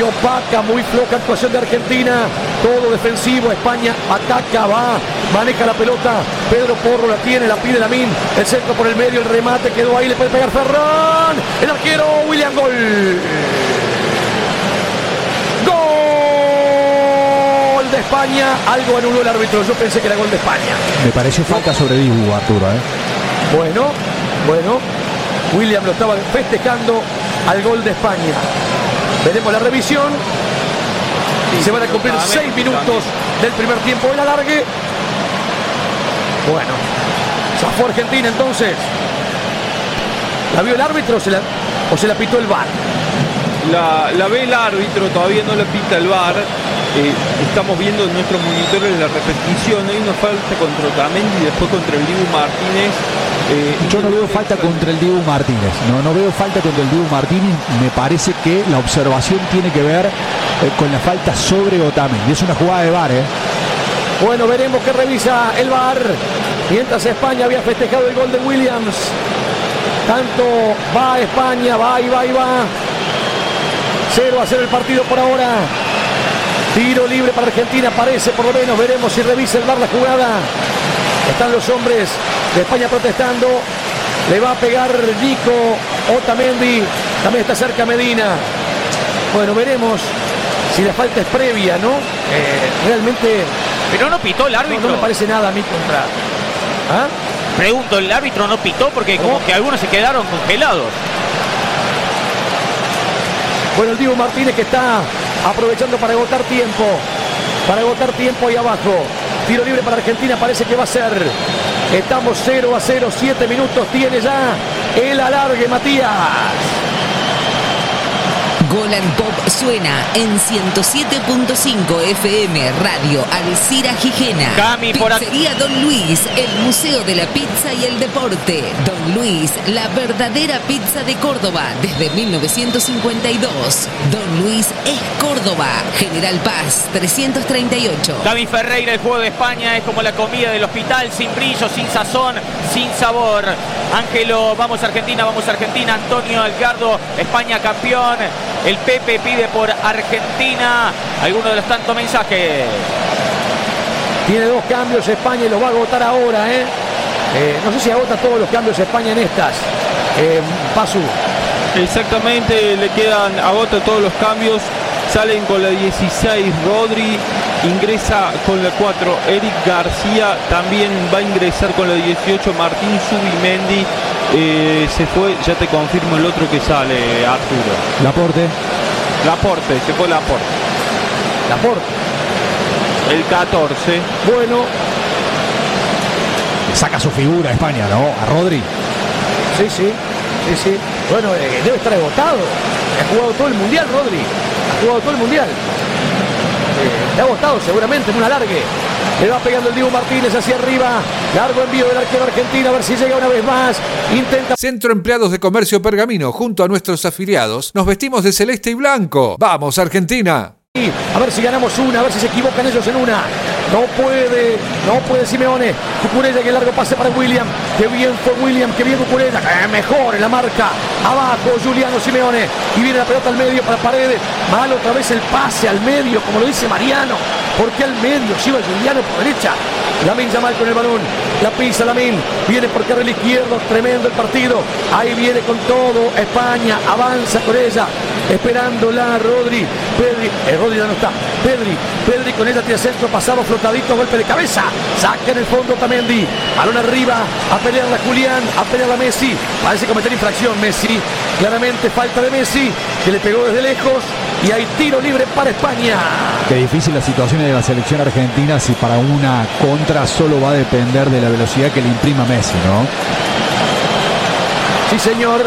opaca, muy floja actuación de Argentina. Todo defensivo, España ataca, va, maneja la pelota. Pedro Porro la tiene, la pide Lamine. El centro por el medio, el remate quedó ahí, le puede pegar Ferran. El arquero William, gol. Gol de España. Algo anuló el árbitro, yo pensé que era gol de España. Me pareció falta sobre Dibu, Arturo. Bueno. William lo estaba festejando al gol de España. Veremos la revisión. Y se van a cumplir 6 minutos del primer tiempo del alargue. Bueno, zafó Argentina entonces. ¿La vio el árbitro o se la pitó el VAR? La ve el árbitro, todavía no la pita el VAR. Estamos viendo en nuestros monitores la repetición. Hay una falta contra Otamendi y después contra el Dibu Martínez. Yo no veo falta contra el Dibu Martínez. No veo falta contra el Dibu Martínez. Me parece que la observación tiene que ver con la falta sobre Otamendi. Es una jugada de VAR. Bueno, veremos qué revisa el VAR. Mientras España había festejado el gol de Williams. Tanto va España, va. 0-0 el partido por ahora. Tiro libre para Argentina, parece por lo menos. Veremos si revisa el VAR la jugada. Están los hombres de España protestando. Le va a pegar Nico Otamendi. También está cerca Medina. Bueno, veremos si la falta es previa, ¿no? Realmente... Pero no pitó el árbitro. No me parece nada a mí contra... ¿Ah? Pregunto, el árbitro no pitó porque como que algunos se quedaron congelados. Bueno, el Dibu Martínez que está aprovechando para agotar tiempo. Ahí abajo. Tiro libre para Argentina, parece que va a ser. Estamos 0-0, 7 minutos tiene ya el alargue, Matías. Golan Pop suena en 107.5 FM Radio Alcira Gijena. Cami por Pizzería Don Luis, el museo de la pizza y el deporte. Don Luis, la verdadera pizza de Córdoba desde 1952. Don Luis es Córdoba. General Paz 338. Cami Ferreira, el juego de España es como la comida del hospital, sin brillo, sin sazón, sin sabor. Ángelo, vamos Argentina. Antonio Algardo, España campeón. El Pepe pide por Argentina. Alguno de los tantos mensajes. Tiene 2 cambios España y los va a agotar ahora, no sé si agota todos los cambios España en estas. Pasu. Exactamente, agota todos los cambios. Salen con la 16 Rodri, ingresa con la 4 Eric García, también va a ingresar con la 18 Martín Zubimendi. Se fue, ya te confirmo el otro que sale, Arturo. Laporte, se fue Laporte. El 14. Bueno. Saca su figura España, ¿no? A Rodri. Sí. Bueno, debe estar agotado. Ha jugado todo el mundial, Rodri. Está agotado seguramente en un alargue. Le va pegando el Dibu Martínez hacia arriba. Largo envío del arquero argentino. A ver si llega una vez más. Intenta. Centro Empleados de Comercio Pergamino. Junto a nuestros afiliados, nos vestimos de celeste y blanco. ¡Vamos, Argentina! A ver si ganamos una. A ver si se equivocan ellos en una. No puede Simeone. Cucurella, que largo pase para William. Qué bien fue William, qué bien Cucurella. Mejor en la marca. Abajo Giuliano Simeone. Y viene la pelota al medio para Paredes. Mal otra vez el pase al medio, como lo dice Mariano. ¿Por qué al medio? Si iba Giuliano por derecha. Lamine Yamal con el balón. La pisa Lamine. Viene por carril izquierdo. Tremendo el partido. Ahí viene con todo. España avanza con ella. Esperándola Rodri. Rodri ya no está. Pedri con ella tira centro pasado flotadito. Golpe de cabeza. Saca en el fondo Otamendi. Balón arriba. A pelearla Julián. A pelearla Messi. Parece cometer infracción Messi. Claramente falta de Messi. Que le pegó desde lejos. Y hay tiro libre para España. Qué difícil la situación de la selección argentina si para una contra solo va a depender de la velocidad que le imprima Messi, ¿no? Sí, señor.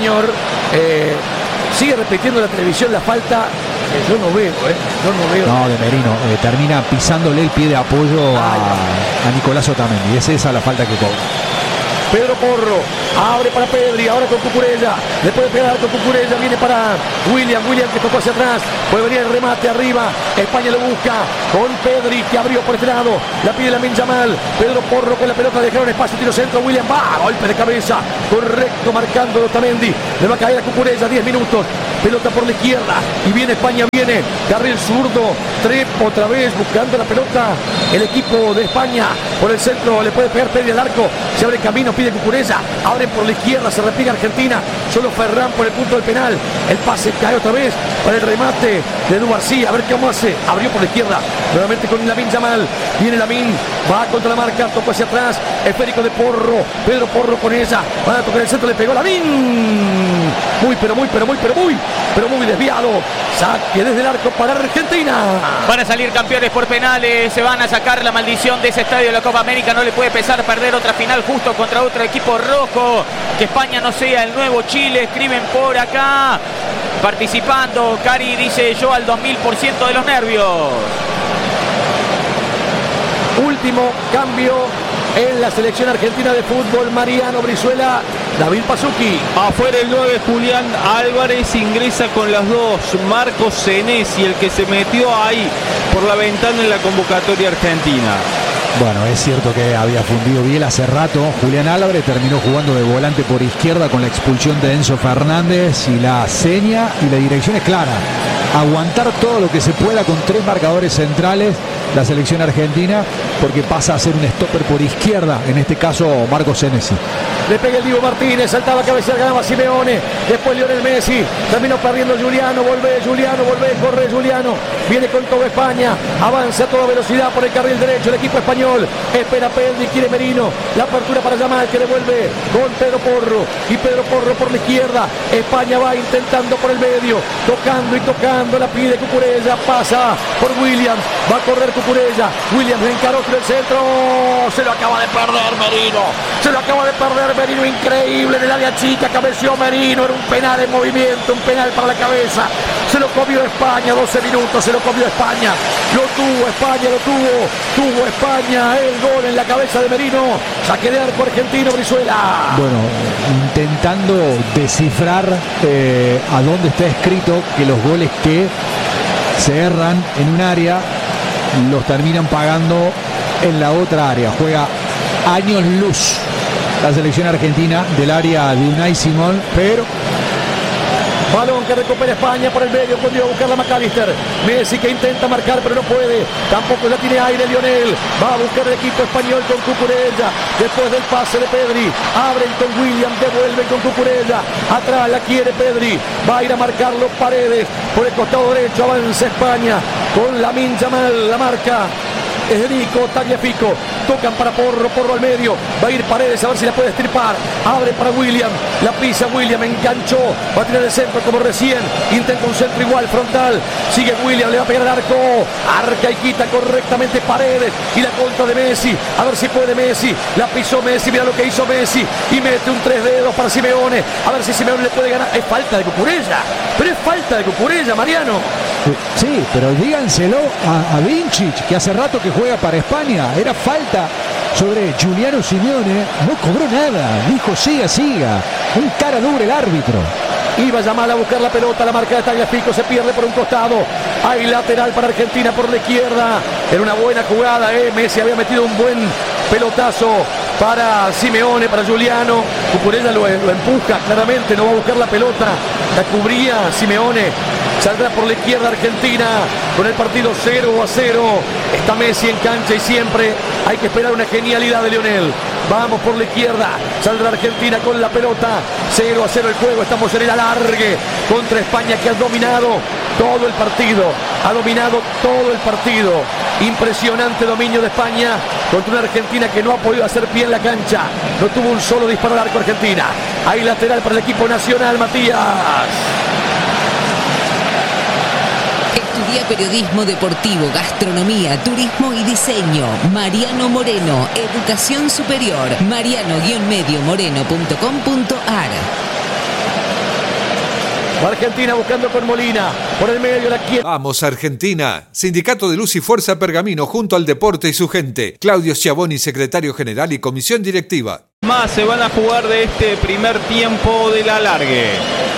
Sigue repitiendo la televisión la falta. Yo no veo. No, de Merino. Termina pisándole el pie de apoyo a Nicolás Otamendi. Es esa la falta que cobra. Pedro Porro, abre para Pedri, ahora con Cucurella, le puede pegar con Cucurella, viene para William que tocó hacia atrás, puede venir el remate arriba, España lo busca con Pedri que abrió por este lado, la pide Lamine Yamal, Pedro Porro con la pelota, dejaron espacio, tiro centro, William va, golpe de cabeza, correcto, marcando Otamendi, le va a caer a Cucurella, 10 minutos, pelota por la izquierda, y viene España, viene, carril zurdo, trepa otra vez, buscando la pelota, el equipo de España, por el centro, le puede pegar Pedri al arco, se abre camino, pide Cucurella, abren por la izquierda, se repliega Argentina, solo Ferran por el punto del penal, el pase cae otra vez para el remate de Edu García, a ver cómo hace, abrió por la izquierda, nuevamente con Lamine Yamal, viene Lamine, va contra la marca, tocó hacia atrás, esférico de Porro, Pedro Porro con ella, van a tocar el centro, le pegó Lamine, muy desviado, saque desde el arco para Argentina. Van a salir campeones por penales, se van a sacar la maldición de ese estadio de la Copa América, no le puede pesar perder otra final justo contra otro equipo rojo, que España no sea el nuevo Chile, escriben por acá, participando, Cari dice yo al 2000% de los nervios. Último cambio en la selección argentina de fútbol, Mariano Brizuela, David Pasucchi. Afuera el 9, Julián Álvarez, ingresa con las dos, Marcos Senesi, el que se metió ahí por la ventana en la convocatoria argentina. Bueno, es cierto que había fundido bien hace rato. Julián Álvarez terminó jugando de volante por izquierda con la expulsión de Enzo Fernández, y la seña y la dirección es clara: aguantar todo lo que se pueda con 3 marcadores centrales la selección argentina, porque pasa a ser un stopper por izquierda, en este caso Marcos Senesi. Le pega el Diego Martínez, saltaba a cabecear, ganaba Simeone, después Lionel Messi, terminó perdiendo Juliano, volvé, corre Juliano, viene con todo España, avanza a toda velocidad por el carril derecho el equipo español, espera Pedri, quiere Merino, la apertura para Yamal que devuelve con Pedro Porro, y Pedro Porro por la izquierda, España va intentando por el medio, tocando, la pide Cucurella, pasa por William, va a correr Cucurella, William encaró por el centro, se lo acaba de perder Merino, increíble en el área chica, cabeció Merino, era un penal en movimiento, un penal para la cabeza, se lo comió España, 12 minutos, se lo comió España, lo tuvo España, el gol en la cabeza de Merino, saque de arco argentino, Brizuela. Bueno, intentando descifrar a dónde está escrito que los goles que se erran en un área los terminan pagando en la otra área. Juega años luz la selección argentina del área de Unai Simón, pero balón que recupera España por el medio, cuando iba a buscar a McAllister, Messi que intenta marcar pero no puede, tampoco ya tiene aire Lionel, va a buscar el equipo español con Cucurella, después del pase de Pedri, abren con William, devuelven con Cucurella, atrás la quiere Pedri, va a ir a marcarlo Paredes, por el costado derecho avanza España, con Lamine Yamal, la marca es de Nico Tagliafico, tocan para Porro al medio, va a ir Paredes a ver si la puede estirpar, abre para William, la pisa William, enganchó, va a tirar el centro como recién, intenta un centro igual, frontal, sigue William, le va a pegar al arco, arca y quita correctamente Paredes, y la contra de Messi, a ver si puede Messi, la pisó Messi, mira lo que hizo Messi, y mete un 3 dedos para Simeone, a ver si Simeone le puede ganar, es falta de Cucurella, Mariano. Sí, pero díganselo a Vincic, que hace rato que juega para España, era falta sobre Giuliano Simeone, no cobró nada, dijo siga, un cara dura el árbitro. Iba Yamal a buscar la pelota, la marca de Tagliafico se pierde por un costado, hay lateral para Argentina por la izquierda, era una buena jugada, Messi había metido un buen pelotazo para Simeone, para Giuliano, Cucurella lo empuja claramente, no va a buscar la pelota, la cubría Simeone, saldrá por la izquierda Argentina con el partido 0-0, está Messi en cancha y siempre hay que esperar una genialidad de Lionel. Vamos por la izquierda, saldrá Argentina con la pelota, 0-0 el juego, estamos en el alargue contra España que ha dominado todo el partido, impresionante dominio de España contra una Argentina que no ha podido hacer pie en la cancha, no tuvo un solo disparo al arco Argentina, hay lateral para el equipo nacional, Matías. Estudia periodismo deportivo, gastronomía, turismo y diseño. Mariano Moreno, educación superior. mariano-moreno.com.ar. Argentina buscando con Molina, por el medio la quiere. Vamos Argentina, Sindicato de Luz y Fuerza Pergamino junto al deporte y su gente. Claudio Schiavoni, secretario general y comisión directiva. más se van a jugar de este primer tiempo del alargue.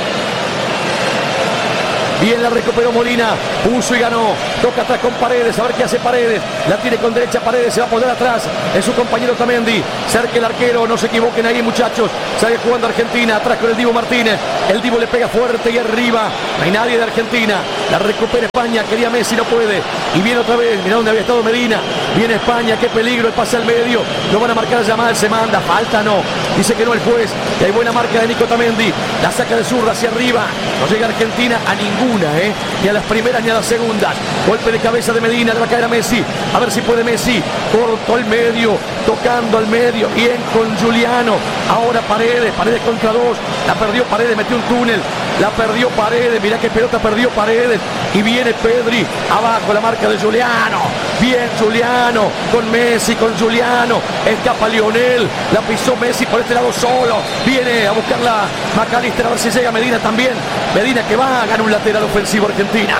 Bien la recuperó Molina, puso y ganó, toca atrás con Paredes, a ver qué hace Paredes, la tiene con derecha Paredes, se va a poner atrás, es su compañero Tamendi, cerca el arquero, no se equivoquen ahí muchachos, sale jugando Argentina, atrás con el Dibu Martínez, el Dibu le pega fuerte y arriba, no hay nadie de Argentina, la recupera España, quería Messi, no puede, y viene otra vez, mirá dónde había estado Medina, viene España, qué peligro, el pase al medio, lo van a marcar a Yamal, se manda, falta no, dice que no el juez, y hay buena marca de Nico Tamendi, la saca de zurda hacia arriba, no llega Argentina a ningún ni a las primeras ni a las segundas. Golpe de cabeza de Medina, le va a caer a Messi, a ver si puede Messi, corto al medio, tocando al medio, bien con Giuliano, ahora Paredes contra dos, la perdió Paredes, metió un túnel, la perdió Paredes, mirá qué pelota perdió Paredes, y viene Pedri, abajo la marca de Giuliano, bien Giuliano, con Messi, con Giuliano, escapa Lionel, la pisó Messi por este lado solo, viene a buscarla McAllister, a ver si llega Medina también, Medina que va, gana un lateral ofensivo Argentina,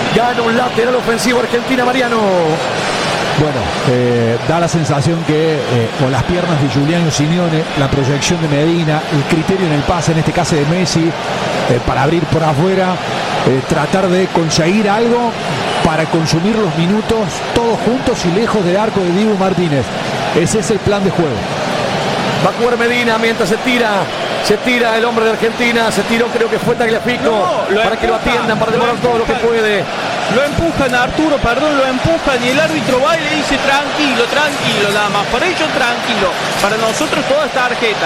Mariano. Bueno, da la sensación que o las piernas de Giuliano Simeone, la proyección de Medina, el criterio en el pase, en este caso de Messi, para abrir por afuera, tratar de conseguir algo para consumir los minutos todos juntos y lejos del arco de Dibu Martínez. Ese es el plan de juego. Va a jugar Medina mientras se tira el hombre de Argentina, se tiró, creo que fue Tagliafico, para que lo atiendan, para demorar todo lo que puede. Lo empujan a Arturo, lo empujan y el árbitro va y le dice tranquilo, nada más. Para ellos tranquilo, para nosotros toda esta tarjeta,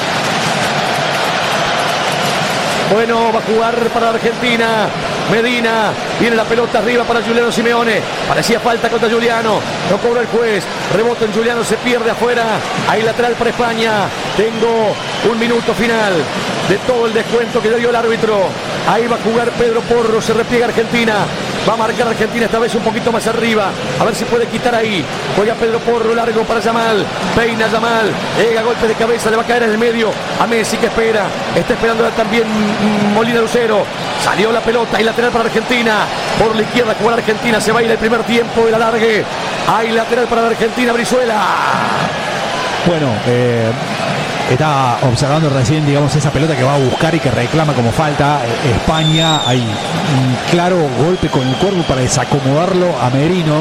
Bueno, va a jugar para Argentina Medina, viene la pelota arriba para Giuliano Simeone, parecía falta contra Giuliano, no cobra el juez, rebota en Giuliano, se pierde afuera, hay lateral para España, tengo un minuto final de todo el descuento que le dio el árbitro, ahí va a jugar Pedro Porro, se repliega Argentina, va a marcar Argentina esta vez un poquito más arriba, a ver si puede quitar ahí, juega Pedro Porro, largo para Yamal, peina Yamal, llega golpe de cabeza, le va a caer en el medio a Messi que espera, está esperando también Molina Lucero, salió la pelota y lateral para Argentina, por la izquierda jugar Argentina, se va a ir el primer tiempo del alargue, hay lateral para la Argentina, Brizuela. Bueno, está observando recién, digamos, esa pelota que va a buscar y que reclama como falta España, hay un claro golpe con el cuerpo para desacomodarlo a Merino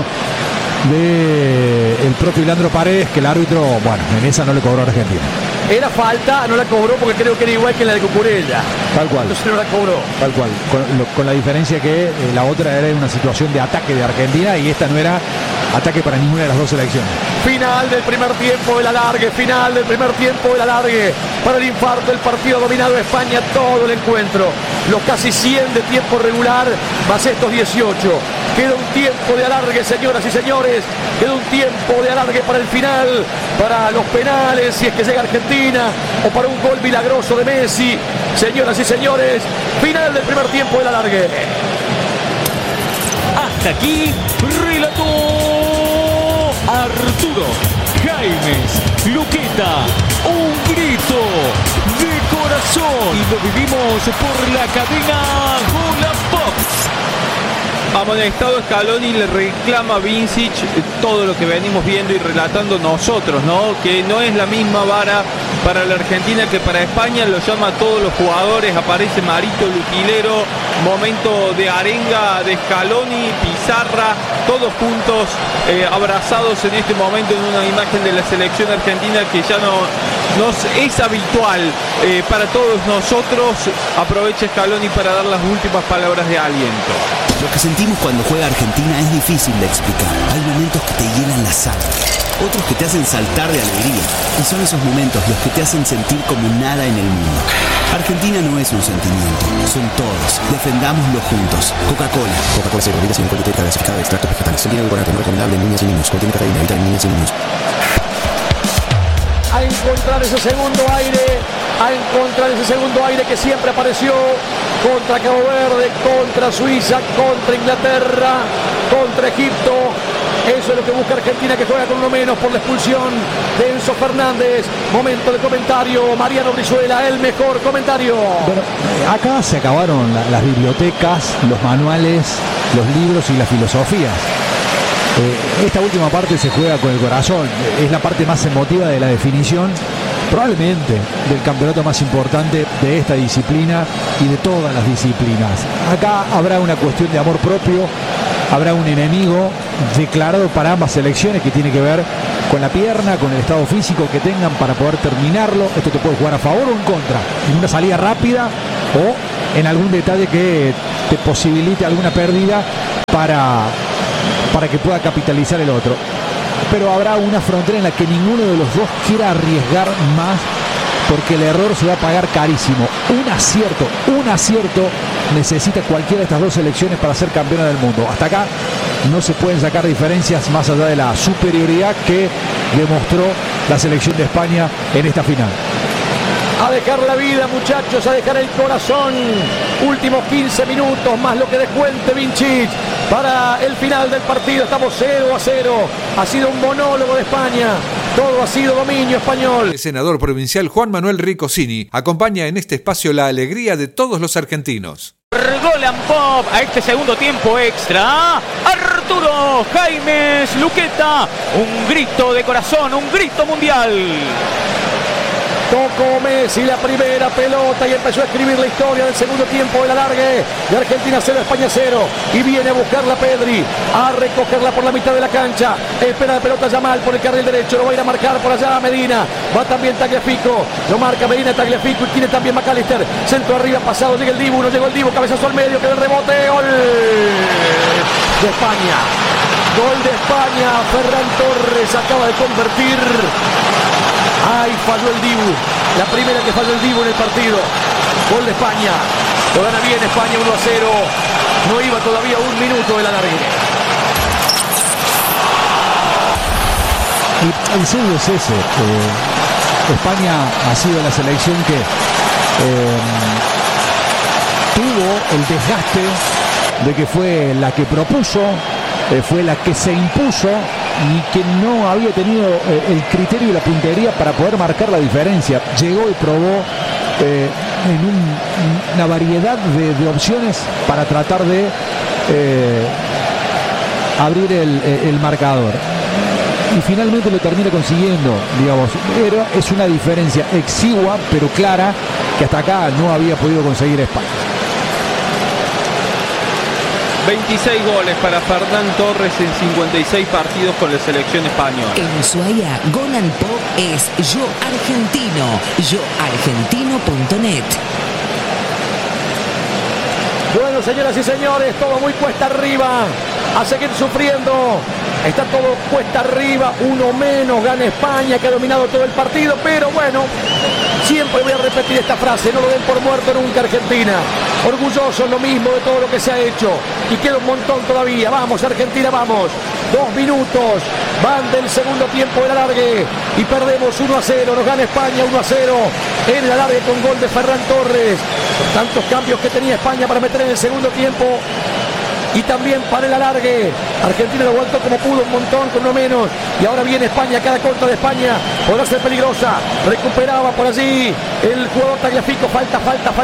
del propio Leandro Paredes, que el árbitro, bueno, en esa no le cobró a Argentina. Era falta, no la cobró porque creo que era igual que la de Cucurella. Tal cual. Entonces no la cobró. Tal cual. Con la diferencia que la otra era una situación de ataque de Argentina y esta no era ataque para ninguna de las dos selecciones. Final del primer tiempo del alargue. Para el infarto, el partido dominado España todo el encuentro. Los casi 100 de tiempo regular, más estos 18. Queda un tiempo de alargue, señoras y señores. Queda un tiempo de alargue para el final, para los penales, si es que llega Argentina, o para un gol milagroso de Messi. Señoras y señores, final del primer tiempo del alargue. Hasta aquí, relató Arturo Jaimes Luqueta. Un grito de corazón. Y lo vivimos por la cadena Volabox. Amonestado Scaloni, le reclama a Vincic todo lo que venimos viendo y relatando nosotros, ¿no? Que no es la misma vara para la Argentina que para España, lo llama a todos los jugadores, aparece Marito Luquilero, momento de arenga de Scaloni, Pizarra, todos juntos, abrazados en este momento en una imagen de la selección argentina que ya no es habitual para todos nosotros. Aprovecha Scaloni para dar las últimas palabras de aliento. Lo que sentimos cuando juega Argentina es difícil de explicar. Hay momentos que te llenan la sangre, otros que te hacen saltar de alegría. Y son esos momentos los que te hacen sentir como nada en el mundo. Argentina no es un sentimiento, son todos. Defendámoslo juntos. Coca-Cola. Coca-Cola cero, bebida sin alcohol y gasificada de extractos vegetales. Contiene bicarbonato, no recomendable en niñas y niños. Contiene cafeína, evita en niñas y niños. A encontrar ese segundo aire que siempre apareció contra Cabo Verde, contra Suiza, contra Inglaterra, contra Egipto. Eso es lo que busca Argentina, que juega con uno menos por la expulsión de Enzo Fernández. Momento de comentario, Mariano Brizuela, el mejor comentario. Bueno, acá se acabaron las bibliotecas, los manuales, los libros y las filosofías. Esta última parte se juega con el corazón, es la parte más emotiva de la definición probablemente del campeonato más importante de esta disciplina y de todas las disciplinas. Acá habrá una cuestión de amor propio, habrá un enemigo declarado para ambas selecciones que tiene que ver con la pierna, con el estado físico que tengan para poder terminarlo. Esto te puede jugar a favor o en contra, en una salida rápida o en algún detalle que te posibilite alguna pérdida para que pueda capitalizar el otro. Pero habrá una frontera en la que ninguno de los dos quiera arriesgar más, porque el error se va a pagar carísimo. Un acierto necesita cualquiera de estas dos selecciones para ser campeona del mundo. Hasta acá no se pueden sacar diferencias más allá de la superioridad que demostró la selección de España en esta final. A dejar la vida, muchachos, a dejar el corazón. Últimos 15 minutos, más lo que descuente Vincic para el final del partido. Estamos 0-0. Ha sido un monólogo de España. Todo ha sido dominio español. El senador provincial Juan Manuel Ricosini acompaña en este espacio la alegría de todos los argentinos. Gol and pop a este segundo tiempo extra. Arturo Jaimes Luqueta. Un grito de corazón, un grito mundial. Tocó Messi la primera pelota y empezó a escribir la historia del segundo tiempo del alargue. De Argentina 0, España 0. Y viene a buscarla Pedri, a recogerla por la mitad de la cancha. Espera la pelota Yamal por el carril derecho. Lo va a ir a marcar por allá Medina. Va también Tagliafico. Lo marca Medina, Tagliafico y tiene también McAllister. Centro arriba pasado, llega el Dibu, no llegó el Dibu. Cabezazo al medio, queda el rebote. Gol de España. Gol de España. Ferran Torres acaba de convertir. Ay, falló el Dibu. La primera que falló el Dibu en el partido. Gol de España. Lo gana bien España 1-0. No iba todavía un minuto del alargue. El sello es ese. España ha sido la selección que tuvo el desgaste de que fue la que propuso, fue la que se impuso y que no había tenido el criterio y la puntería para poder marcar la diferencia. Llegó y probó en una variedad de opciones para tratar de abrir el marcador. Y finalmente lo termina consiguiendo, digamos. Pero es una diferencia exigua, pero clara, que hasta acá no había podido conseguir España. 26 goles para Ferran Torres en 56 partidos con la selección española. En Ushuaia, Gol and Pop es Yo Argentino, yoargentino.net. Bueno, señoras y señores, todo muy cuesta arriba. A seguir sufriendo. Está todo cuesta arriba. Uno menos, gana España, que ha dominado todo el partido. Pero bueno, siempre voy a repetir esta frase. No lo den por muerto nunca Argentina. Orgullosos lo mismo de todo lo que se ha hecho. Y queda un montón todavía. Vamos, Argentina, vamos. 2 minutos. Van del segundo tiempo del alargue. Y perdemos 1-0. Nos gana España 1-0. En el alargue con gol de Ferran Torres. Por tantos cambios que tenía España para meter en el segundo tiempo. Y también para el alargue. Argentina lo aguantó como pudo, un montón con uno menos. Y ahora viene España, cada contra de España podrá ser peligrosa. Recuperaba por allí el jugador Tagliafico. Falta,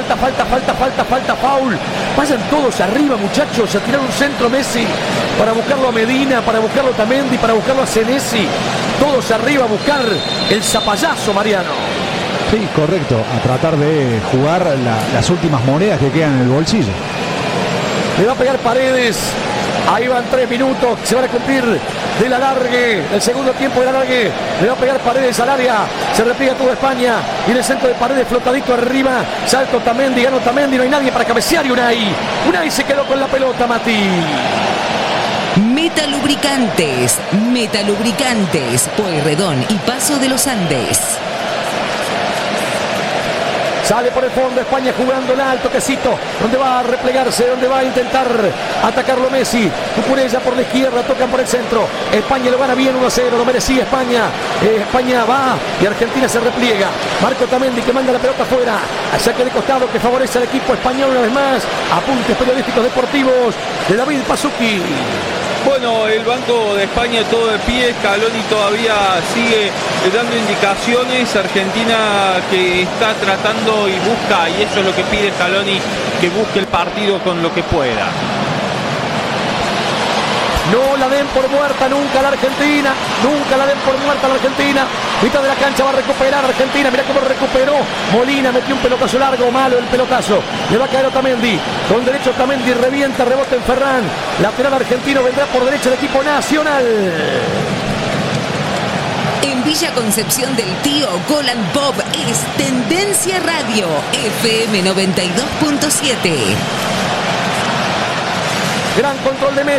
foul. Vayan todos arriba, muchachos, a tirar un centro Messi para buscarlo a Medina, para buscarlo a Tamendi, para buscarlo a Senesi. Todos arriba a buscar el zapallazo, Mariano. Sí, correcto. A tratar de jugar las últimas monedas que quedan en el bolsillo. Le va a pegar Paredes. Ahí van 3 minutos. Se van a cumplir del alargue. El segundo tiempo del alargue. Le va a pegar Paredes al área. Se repliega toda España. Y en el centro de Paredes flotadito arriba. Salto Tamendi. Ganó Tamendi. No hay nadie para cabecear. Y Unai se quedó con la pelota, Mati. Metalubricantes. Pueyrredón y Paso de los Andes. Sale por el fondo España jugando en alto, toquecito, donde va a replegarse, donde va a intentar atacarlo Messi. Cucurella por la izquierda, tocan por el centro. España lo gana bien 1-0, lo merecía España. España va y Argentina se repliega. Marco Tamendi que manda la pelota afuera. Al saque de costado que favorece al equipo español una vez más. Apuntes periodísticos deportivos de David Pasuki. Bueno, el Banco de España todo de pie, Scaloni todavía sigue dando indicaciones, Argentina que está tratando y busca, y eso es lo que pide Scaloni, que busque el partido con lo que pueda. No la den por muerta nunca la Argentina. Nunca la den por muerta la Argentina. Mitad de la cancha va a recuperar Argentina. Mirá cómo recuperó. Molina metió un pelotazo largo. Malo el pelotazo. Le va a caer Otamendi. Con derecho Otamendi. Revienta. Rebota en Ferran. Lateral argentino. Vendrá por derecha el equipo nacional. En Villa Concepción del Tío, Golan Pop es Tendencia Radio, FM 92.7. Gran control de Messi.